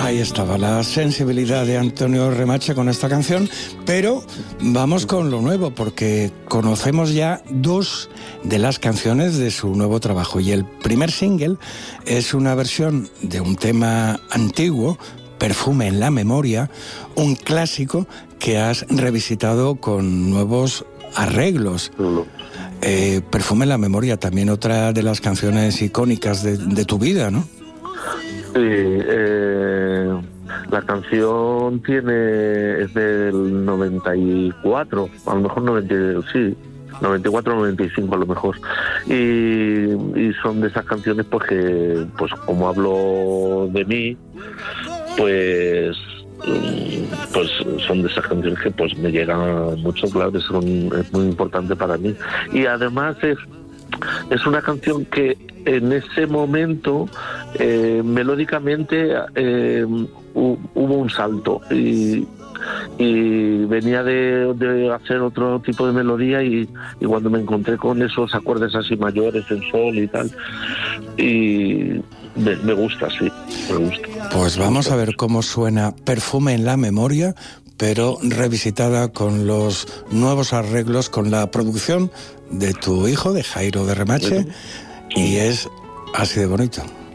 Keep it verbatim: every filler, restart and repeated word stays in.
Ahí estaba la sensibilidad de Antonio Remache con esta canción, pero vamos con lo nuevo, porque conocemos ya dos de las canciones de su nuevo trabajo, y el primer single es una versión de un tema antiguo, Perfume en la memoria, un clásico que has revisitado con nuevos arreglos. Eh, Perfume en la memoria, también otra de las canciones icónicas de, de tu vida, ¿no? Sí, eh, la canción tiene es del noventa y cuatro, a lo mejor noventa, sí, noventa y cuatro, noventa y cinco a lo mejor, y, y son de esas canciones pues que, pues como hablo de mí, pues pues son de esas canciones que pues me llegan mucho, claro, son, es muy importante para mí, y además es es una canción que en ese momento eh, melódicamente eh, hubo un salto y, y venía de, de hacer otro tipo de melodía, y, y cuando me encontré con esos acordes así mayores en sol y tal, y me, me gusta, sí, me gusta. Pues vamos a ver cómo suena Perfume en la memoria, pero revisitada con los nuevos arreglos, con la producción de tu hijo, de Jairo de Remache, y es así de bonito.